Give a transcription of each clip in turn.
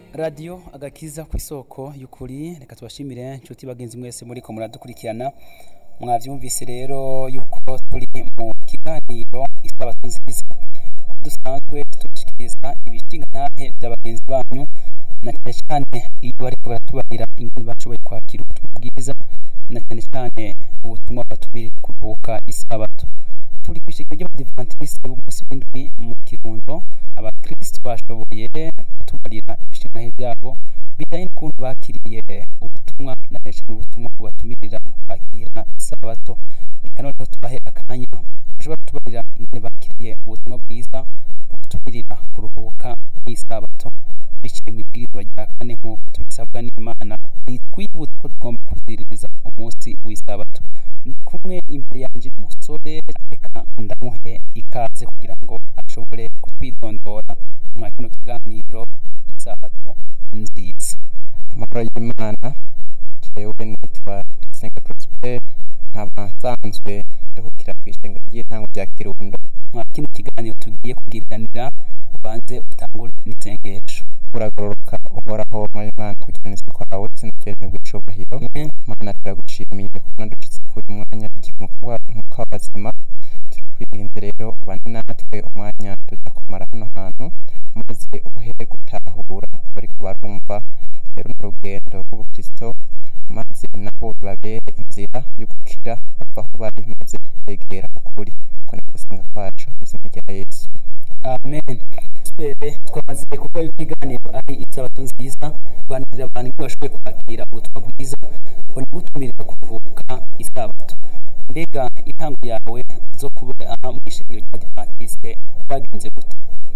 Radio agakiza ku isoko y'ukuri, reka tubashimire nshuti bagenzi mwese muriko muradukurikirana. Mwavyumvise rero yuko turi mu kiganiro isabato nziza, dusanzwe tubashikiriza ibishingantahe by'abagenzi banyu, na cyane cyane iyo bariko baratubarira ingene bashoboye kwakira ubutumwa bwiza, na cyane cyane ubutumwa batubirira kuruhuka isabato. Turi kwishikira ry'abadivantiste b'umunsi w'indwi mu Kirundo. Abakristo bashoboye kutubarira ibishingantahe byabo bijanye n'ukuntu bakiriye ubutumwa, na cyane ubutumwa bubatumirira kwakira isabato. Reka noneho tubahe akanya bashobora kutubarira ingene bakiriye ubutumwa bwiza butumirira kuruhuka n'isabato biciye mu ibwirizwa rya kane nk'uko tubisabwa n'Imana, ritwibutsa ko tugomba kuziririza umunsi w'isabato. Ndi kumwe imbere yanje umusore, reka ndamuhe ikaze kugira ngo ashobore kutwidondora mwa kino kiganiro isabato nziza. Amahoro y'Imana, jewe nitwa Tuyisenge Prosper, nkaba nsanzwe nduhukira kw'ishengero ry'intango rya Kirundo. Mwa kino kiganiro tugiye kugiriranira, ubanze utangure n'isengesho. Uragororoka uhoraho Imana, kugira neza kwawe izina ryawe nirigwe icubahiro. Mana, turagushimiye ko mwadushitse kuri uyu mwanya umwuka w'abazima. Turakwirinze rero ubane natwe umwanya tuzakumara hano hantu, maze uhe gutahura abariko barumva rero n'urugendo rw'ubukristo, maze nabo bibabere inzira yo gukira bava aho bari, maze begera ukuri. Ko niko gusenga kwacu mu izina rya Yesu, amen. Twamaze kuvuga yuko ikiganiro ari isabato nziza, kuganirira abantu ngo bashoboye kwakira ubutumwa bwiza butumirira kuruhuka isabato. Mbega intango yawe zo kuba mu ishengero ry'Abadivantiste bagenze gute?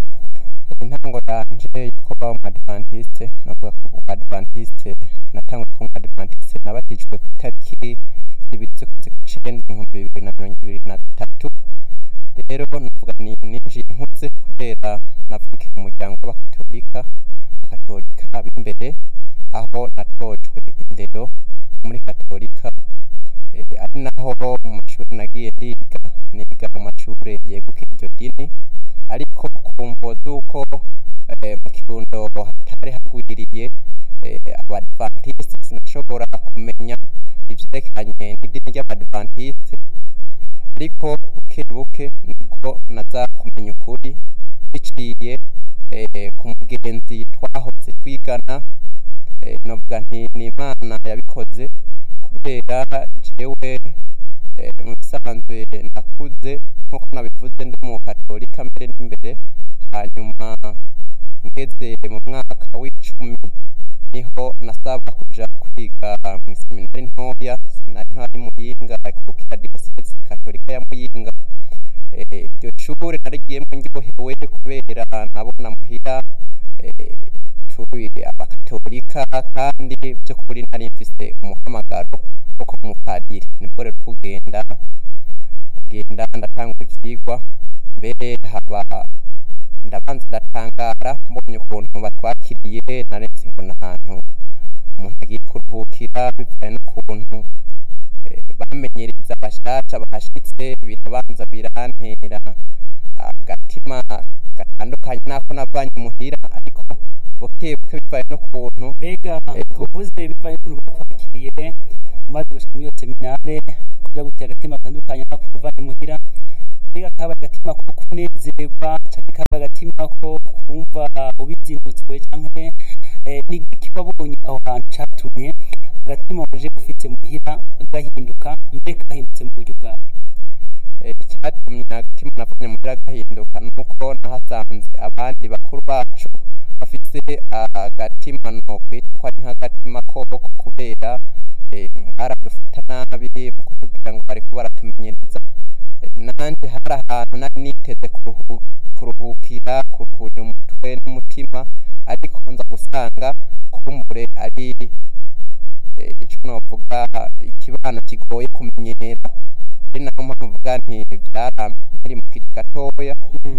intango yanje yo kuba umwadivantiste, novuga ko umwadivantiste natangwe kuba umwadivantiste nabatijwe ku itariki 2/9/2023. rero navuga ninjiye nkuze kubera navukiye mu muryango w'abakatolika b'imbere, aho natojwe indero muri katolika, ari naho mu mashuri nagiye niga mu mashuri yeguka iryo dini, ariko kumvo z'uko mu Kirundo hatari hagwiriye abadivantiste sinashobora kumenya ivyerekanye n'idini ry'abadivantiste, ariko buke nibwo naza kumenya ukuri biciye ku mugenzi twahoze twigana. Novuga nti ni Imana yabikoze, kubera jewe mu bisanzwe nakuze nk'uko nabivuze ndi mu katolika mbere n'imbere, hanyuma ngeze mu mwaka w'icumi niho nasaba kuja kwiga mu seminari ntoya y'Imuyinga, ikukira diocese katolika ya Muyinga. Iryo shure narigiyemo ndyohewe kubera nabona muhira turi abakatolika, kandi by'ukuri nari mfise umuhamagaro wo kuba umupadiri. Nibwo rero kugenda ndatangura ivyigwa, mbere ndabanza ndatangara mbonye ukuntu batwakiriye, narenze ngo n'ahantu umuntu agiye kuruhukira, bivaye n'ukuntu bamenyereza abashasha bahashitse, birabanza birantera agatima gatandukanye nako navanye muhira, ariko buke bivaye n'ukuntu. Mbega uvuze bivaye n'ukuntu bakwakiriye, umaze gushika muri iyo seminare kuja gutera agatima gatandukanye nako navanye muhira, mbega kaba agatima ko kunezerwa canke kaba agatima ko kumva ubizinutswe, canke n'igiki wabonye aho hantu catumye agatima waje ufite muhira gahinduka, mbega gahindutse mu buryo bwawe? Icyatumye agatima navanye muhira gahinduka nuko nahasanze abandi bakuru bacu bafise agatima nokwita ko ari nk'agatima ko kubera baradufata nabi mu kutubwira ngo bariko baratumenyereza. Nanje hari ahantu nari niteze kuruhukira, kuruhurira umutwe n'umutima, ariko nza gusanga kumbure ari ico novuga ikibano kigoye kumenyera, ari naho mpamvu mvuga nti nkiri mu kije gatoya.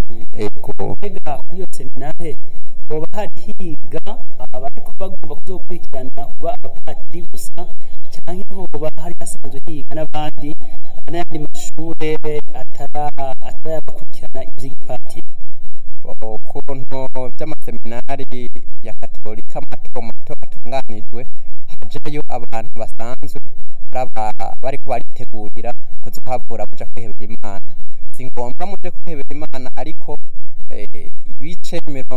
Mbega kuri iyo seminare hoba hari higa abariko bagomba kuzokurikirana kuba abapadiri gusa, canke hoba hari hasanzwe higa n'abandi n'ayandi mashure atarabakurikirana ivy'igipadiri? ukuntu by'amaseminari ya katolika mato mato atunganijwe, hajayo abantu basanzwe bariko baritegurira kuzohavura baja kwihebera Imana. Si ngombwa muje kwihebera Imana, ariko ibice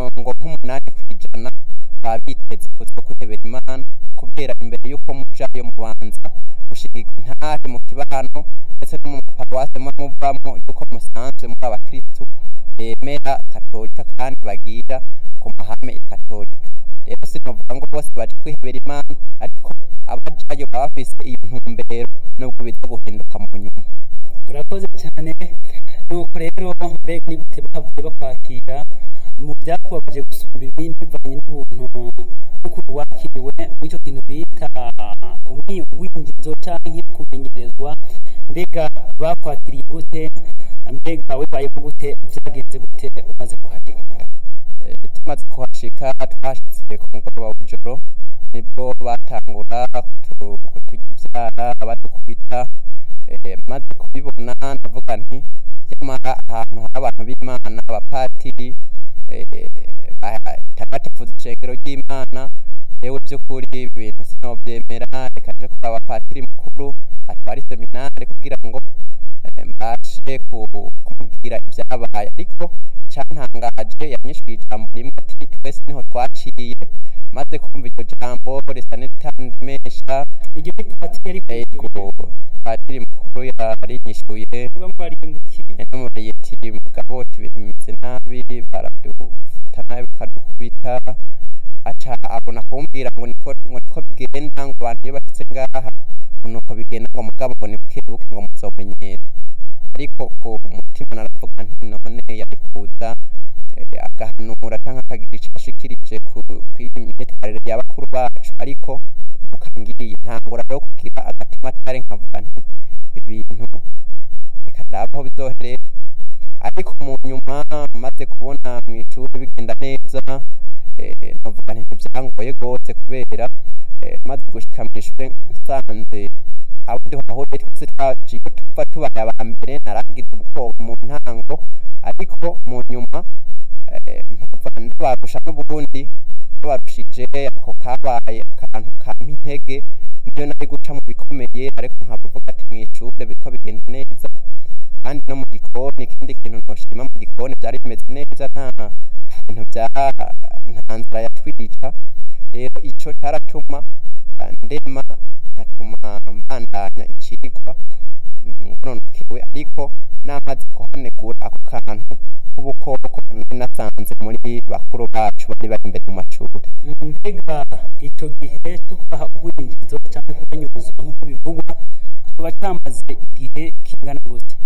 80% baba biteze kuzo kwihebera Imana, kubera imbere yuko mujayo mubanza gushigirwa intahe mu kibano ndetse no mu maparuwase muvamwo yuko musanzwe muri abakristu bemera katolika kandi bagira ku mahame ya katolika. Rero sinovuga ngo bose baje kwihebera Imana, ariko abajayo baba bafise iyo ntumbero nubwo biza guhinduka mu nyuma. Urakoze cyane. Nuko rero mbega ni gute bavuye bakwakira mu byakubabaje gusumba ibindi bivanye n'ubuntu n'ukuntu wakiriwe muri icyo kintu bita umwinjizo canke kumenyerezwa? Mbega bakwakiriye gute? Mbega webayemo gute? Vyagenze gute umaze kuhashika? Tumaze kuhashika twashitse ku mugoroba w'ijoro, nibwo batangura kutugira badukubita. Maze kubibona ndavuga nti nyamara ahantu hari abantu b'Imana, abapatiri batatifuza ishengero ry'Imana, yewe by'ukuri ibi bintu sinovyemera, reka nje kuba abapatiri mukuru atwara seminari kugira ngo mbashe kumubwira ibyabaye. Ariko icyantangaje yanyishuye ijambo rimwe ati twese niho twaciye. Maze kumva iryo jambo risa n'itandemesha, Iryo ni patiri ariko patiri mukuru yarinyishuye namubariye ati mugabo ibintu bimeze nabi, baradufata nabi bakadukubita. Aca abona kumbwira ngo niko bigenda, ngo abantu iyo bashitse ngaha nuko bigenda, ngo mugabo ngo nibukebuke ngo muzomenyera. Ariko ku mutima naravuga nti none yari kuza agahanura canke akagira ico ashikirije kw'imyitwarire y'abakuru bacu, ariko mukambwiriye ntangura rero kugira agatima atari, nkavuga nti ibintu reka ndabe aho bizoherera. Ariko mu nyuma maze kubona mw'ishure bigenda neza, navuga nti ntivyangoye gose, kubera maze gushika mw'ishure nsanze abo duhahuriye twese twaciye tuva tubaye aba mbere. Naragize ubwoba mu ntango, ariko mu nyuma mpava ndabarusha n'ubundi babarushije. Ako kabaye akantu kampa intege, niyo nari guca mu bikomeye, ariko nkavuga ati mw'ishure biriko bigenda neza. Kandi no mu gikoni, ikindi kintu noshima, mu gikoni byari bimeze neza, nta bintu nta nzara yatwica. Rero ico caratuma ndema, nkatuma mbandanya icigwa ngononokewe, ariko namaze kuhanegura ako kantu k'ubukoko nari nasanze muri bakuru bacu bari bari imbere mu mashuri. Mbega icyo gihe cyo kubaha ubwinjizo cyangwa kubanyuza nk'uko bivugwa, kiba cyamaze igihe kingana gute?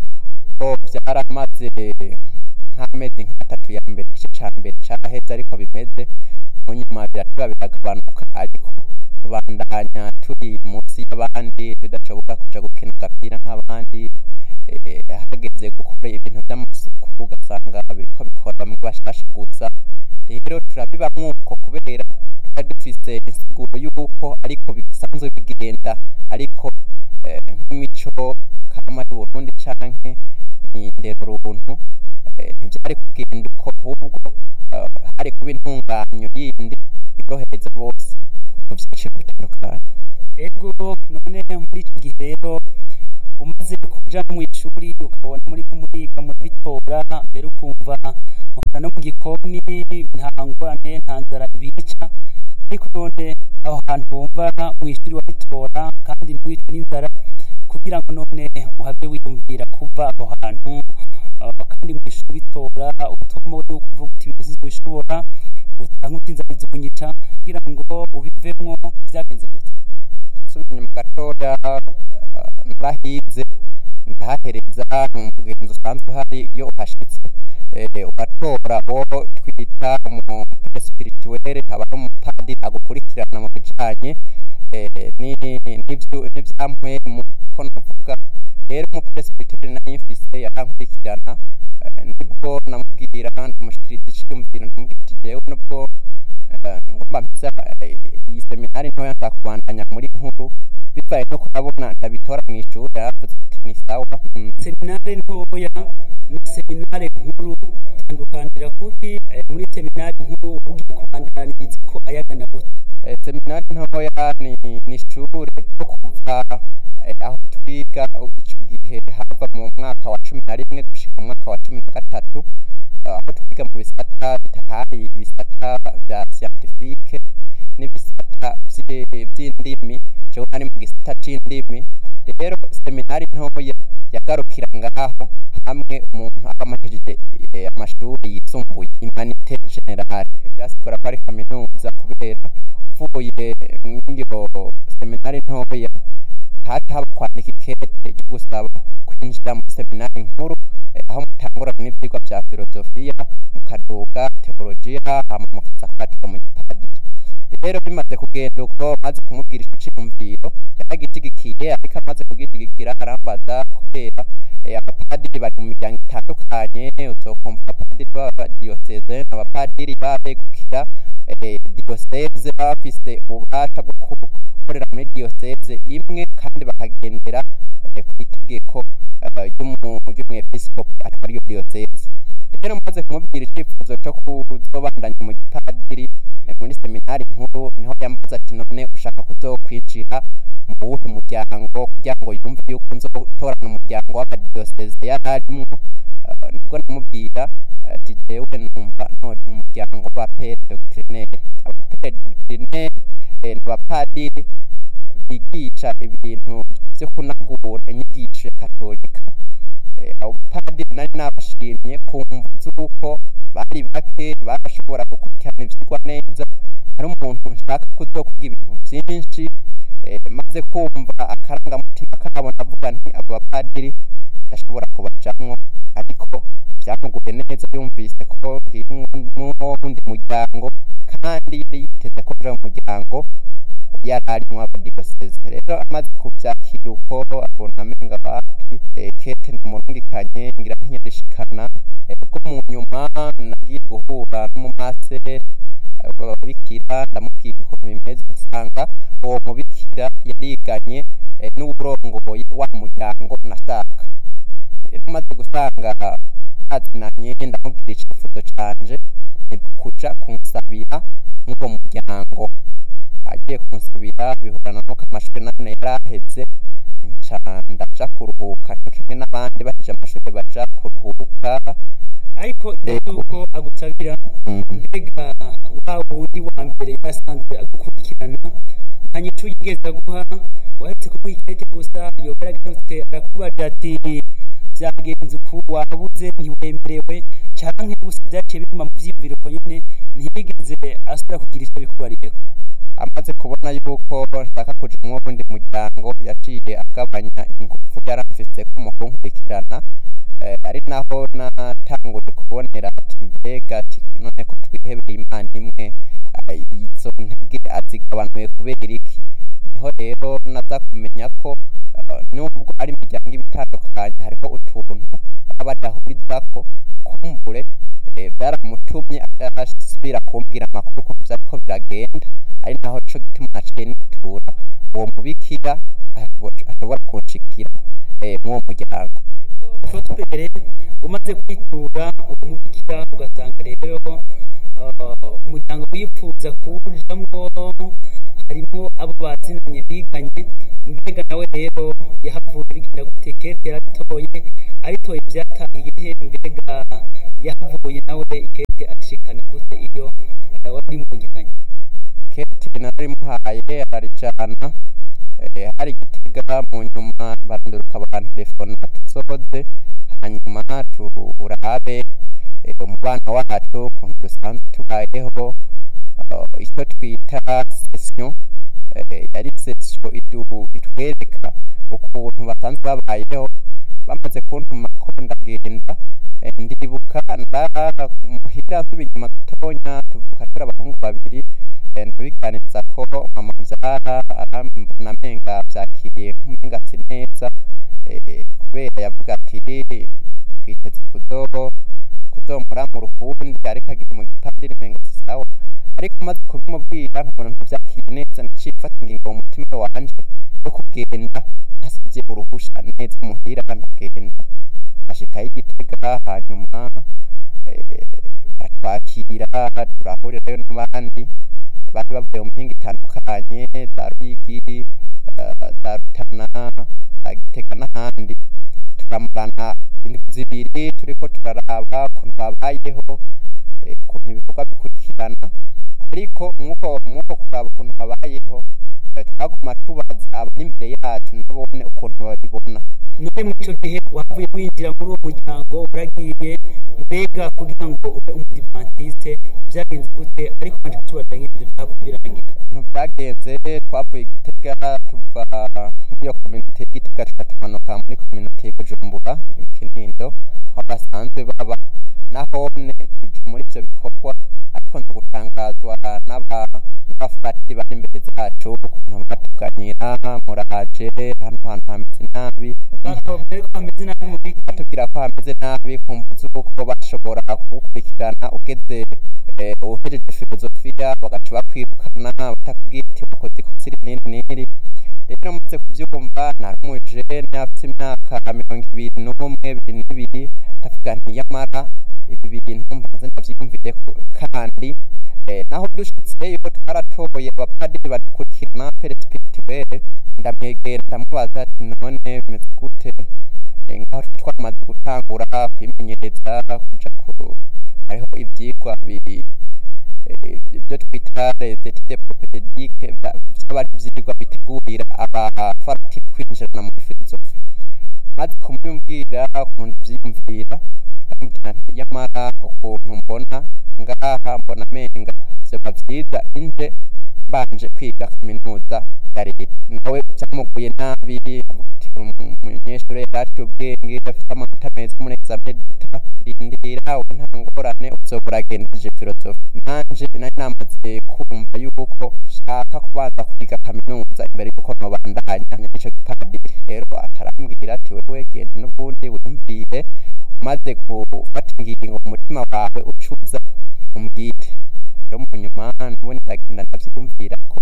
Byaramaze nk'amezi nk'atatu ya mbere, igice ca mbere caraheze ariko bimeze, mu nyuma biragabanuka, ariko tubandanya turi munsi y'abandi, tudashobora kuja gukina agapira nk'abandi. Hageze gukora ibintu by'amasuku ugasanga biriko bikora bamwe bashasha gusa. Rero turabibamwo uko kubera twari dufise insiguro y'uko ariko bisanzwe bigenda, ariko nk'imico kama y'Uburundi canke indero runtu ntivyari kugenda uko, ahubwo hari kuba intunganyo yindi yorohereza bose ku vyiciro bitandukanye. Ego, none muri icyo gihe rero umaze kuja no mw'ishuri ukabona muriga murabitora, mbere ukumva mukora no mu gikoni, nta ngorane nta nzara ibica. Ariko none aho hantu wumva mw'ishuri wabitora kandi ntiwicwe n'inzara, kugira ngo none uhave wiyumvira kuva aho hantu kandi mw'ishuri bitora utomowe n'uko uvuga uti ibintu sinzobishobora, utanga uti inzara izonyica, kugira ngo ubivemwo vyagenze gute? Nsubira inyuma gatoya, narahize ndahahereza. Umugenzo usanzwe uhari iyo uhashitse uratora uwo twita umupere spirituel, aba ari umupadiri agukurikirana mu bijanye n'ivyampwemu ko novuga. Rero umupere spirituel nari mfise yarankurikirana, nibwo namubwira ndamushikiriza iciyumviro, ndamubwira ati jewe nubwo ngomba mpeza iyi seminari ntoya nzakubandanya muri nkuru bivaye no kurabona ndabitora mu ishuri yaravuze ati ni sawa. Seminari ntoya na seminari nkuru tandukanira kuki? Muri seminari nkuru ugiye kubandaniriza ko ayagana gute? Seminari ntoya ni ishure ryo kuva aho twiga ico gihe hava mu mwaka wa 11 gushika mu mwaka wa 13, aho twiga mu bisata bitahari ibisata vya scientifique n'ibisata vy'indimi. Jewe nari mu gisata c'indimi, rero seminari ntoya yagarukira ngaho hamwe umuntu akamajije amashuri yisumbuye humanité générale byasikora ko ari kaminuza, kubera uvuye mw'iyo seminari ntoya haca haba kwandika ikete ryo gusaba kwinjira mu seminari nkuru, aho mutangura n'ivyigwa vya filozofiya mukaduga teologiya hama mukaza kwatira mu gipadiri. Rero bimaze kugenda uko maze kumubwira ico ciyumviro yaragishigikiye, ariko amaze kugishigikira arambaza kubera abapadiri bari mu miryango itandukanye, uzokumva abapadiri baba diocese n'abapadiri babegukira diocese bafise ububasha bwo gukorera muri diocese imwe kandi bakagendera ku itegeko ry'umwepiskopi atwara iyo diocese. Rero maze kumubwira icifuzo cyo kuzobandanya mu gipadiri muri seminari nkuru, niho yambaza ati none ushaka kuzokwinjira mu wuhe muryango, kugira ngo yumve yuko nzotorana umuryango w'abadiocese yararimwo. Nibwo namubwira ati jewe numva none umuryango wa Père Doctrinaire. Abapere Doctrinaire ni abapadiri bigisha ibintu vyo kunagura inyigisho ya katolika. Abo bapadiri nari nabashimye kumva z'uko bari bake barashobora gukurikirana ivyigwa neza, ari umuntu nshaka kuzokwiga ibintu vyinshi. Maze kumva akarangamutima kabo ndavuga nti abo bapadiri ndashobora kubajamwo, ariko vyamuguye neza yumvise ko ngirimwo wundi muryango kandi yari yiteze ko nja mu muryango yararimwo abadiocese. Rero amaze kuvyakira uko abona amenga bapi kete ndamurungikanye ngira ntiyarishikana. Ubwo mu nyuma nagiye guhura n'umumasere w'ababikira ndamubwira ukuntu bimeze, nsanga uwo mubikira yariganye n'uwurongoye wa muryango nashaka. Rero maze gusanga bazinanye ndamubwira icifuzo canje ni kuja kunsabira nk'uwo muryango. Agiye kunsabira bihurana nuko amashuri nane yaraheze, nca ndaja kuruhuka cyo kimwe n'abandi baheje amashuri baja kuruhuka. Ariko yuko agusabira mbega wa wundi wa mbere yasanzwe agukurikirana nta nyico yigeze guha, wahetse kumuha ikete gusa yoba yaragarutse arakubaza ati vyagenze uku wabuze ntiwemerewe canke gusa vyaciye biguma mu vyiyumviro ko nyene ntiyigeze asubira kugira ico bikubariyeko? Amaze kubona yuko nshaka kuja mu wundi muryango yaciye agabanya ingufu yaramfise ko mu kunkurikirana, ari naho natanguye kubonera ati mbega ati none ko twihebeye Imana imwe, izo ntege azigabanuye kubera iki? Niho rero naza kumenya ko nubwo ari imiryango ibitandukanye hariho utuntu baba badahurizako, kumbure byaramutumye adasubira kumbwira amakuru ukuntu vyariko biragenda, ari naho ico gituma naciye nitura uwo mubikira ashobora kunshikira mw'uwo muryango. Prospere umaze kwitura umubikira ugasanga rero umuryango wifuza kuwujamwo harimo abo bazinanye biganye, mbega nawe rero yahavuye bigenda gute? Kete aritoye vyatahiye he? Mbega yahavuye nawe ikete ashikana gute iyo wari mungikanye? Kete narimuhaye ararijana, hari Gitega, mu nyuma baranduruka barantelefona tuzoze hanyuma turabe umubano wacu ukuntu dusanzwe tubayeho. Icyo twita session yari session itwereka ukuntu basanzwe babayeho. Bamaze kuntuma ko ndagenda, ndibuka muhira asubiye inyuma gatonya tuvuka turi abahungu babiri, ndabiganiza ko mama mvyara arambona amenga vyakiriye nk'umenga si neza, kubera yavuga ati twiteze kuzomura mu rukundi, ariko agiye mu gipadiri menga si sawa. ariko maze kubimubwira nkabona ntavyakiriye neza, naciye mfata ingingo mu mutima wanje yo kugenda ntasavye uruhusha neza muhira, ndagenda ashikayo i Gitega, hanyuma baratwakira turahurirayo n'abandi bari bavuye mu mihingo itandukanye, za Ruyigi, za Rutana, za Gitega n'ahandi. Turamarana indwi zibiri turiko turaraba ukuntu babayeho, ukuntu ibikorwa bikurikirana, ariko mwuko kuraba ukuntu babayeho twaguma tubaza abari imbere yacu nabone ukuntu babibona. None mu ico gihe wavuye winjira muri uwo muryango uragiye, mbega kugira ngo ube umudivantiste vyagenze gute? Ariko wanje kutubaza nk'ivyo vyakubirangira ukuntu vyagenze, twavuye Gitega tuva muri community Gitega tukamanuka muri community y'Ubujumbura mu Kinindo aho basanzwe baba, nahone tuje muri ivyo bikorwa, ariko nza gutangazwa n'abafatiri bari imbere zacu ukuntu batuganyira, muraje hano hantu hameze nabi, batubwira ko hameze nabi, kumva z'uko bashobora kugukurikirana ugeze uhejeje filozofiya bagaca bakwirukana batakubwiye ati wakoze ikosa iri n'iri. Rero maze kuvyumva nari umujene afise imyaka 21 ndavuga nti yamara ibi bintu mbanze ndavyiyumvireko, kandi naho dushitseyo twaratoye abapadiri badukurikirana perespective, ndamwegera ndamubaza ati none bimeze gute, ngaho twamaze gutangura kwimenyereza kuja hariho ivyigwa ibyo twita les études propédiques, vy'abari ivyigwa bitegurira abafaratiri kwinjirana muri filozofi. Maze kumubwira ukuntu ndavyiyumvira, ndamubwira nti yamara ukuntu mbona ngaha mbona menga vyoba vyiza inje mbanje kwiga kaminuza ya leta. Nawe vyamuguye nabi, avuga ati umunyeshure yaraciye ubwenge afite amanota meza muri examen d'etat, rindira we nta ngorane uzoba uragendeje filozofi. Nanje nari namaze kumva yuko nshaka kubanza kwiga kaminuza imbere yuko nobandanya n'ico gipadiri. Rero atarambwira ati wewe genda n'ubundi wiyumvire, umaze gufata ingingo mu mutima wawe ucuza umbwire. Rero mu nyuma n'ubundi ndagenda ndavyiyumvira ko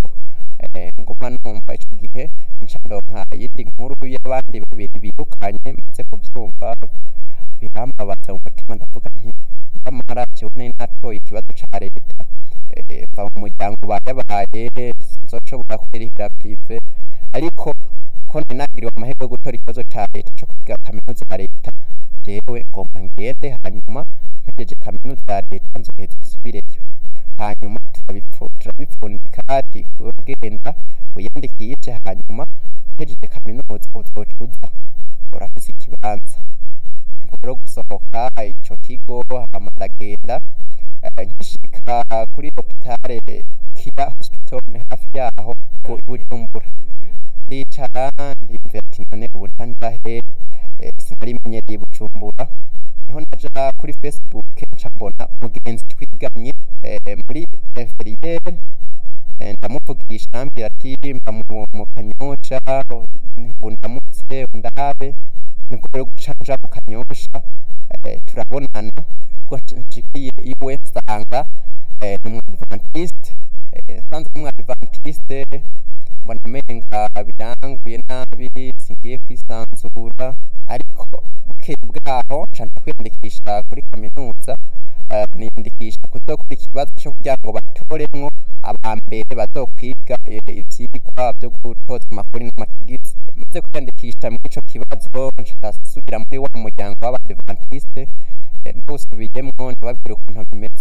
nguma numva ico gihe nca ndonka iyindi nkuru y'abandi babiri birukanye. Maze kuvyumva birambabaza mu mutima, ndavuga nti yamara jewe nari natoye ikibazo ca leta, mva mu muryango bayabaye sinzoshobora kwirihira prive, ariko ko nari nagiriwe amahirwe yo gutora ikibazo ca leta co kwiga kaminuza ya leta, jewe ngomba ngende, hanyuma mpejeje kaminuza ya leta nzoheza nsubireyo. Hanyuma turabipfundika ati genda wiyandikishe, hanyuma uhejeje kaminuza uzocuza urafise ikibanza. Nibwo rero gusohoka ico kigo, hama ndagenda nkishika kuri hopitale Kia hospital ni hafi yaho ku Bujumbura, ndicara ndiyumvira ati none ubu ntanjahe, sinari menyereye Bujumbura. Niho naja kuri Facebook nca mbona umugenzi twiganye muri inferiere, ndamuvugisha arambwira ati mba mu Kanyosha, ngo ndamutse undabe. Nibwo rero guca nja mu Kanyosha turabonana, ubwo nshikiye iwe nsanga ni umwadventiste, nsanze umwadventiste mbona menga biranguye nabi, singiye kwisanzura, ariko bukeye bwaho nca ndakwiyandikisha kuri kaminuza, niyandikisha kuzokora ikibazo co kugira ngo batoremwo abambere bazokwiga ivyigwa vyo gutoza amakori n'amatigisi. Maze kwiyandikisha mw'ico kibazo nca ndasubira muri wa muryango w'abadventiste, ndawusubiyemwo ndababwira ukuntu bimeze.